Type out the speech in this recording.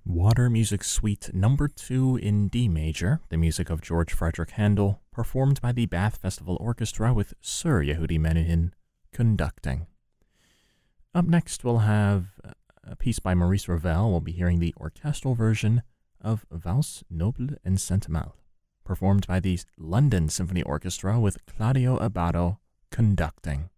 Water Music Suite Number 2 in D major, the music of George Frederick Handel, performed by the Bath Festival Orchestra with Sir Yehudi Menuhin conducting. Up next, we'll have a piece by Maurice Ravel. We'll be hearing the orchestral version of Valse Noble and Sentimentale, performed by the London Symphony Orchestra with Claudio Abbado conducting.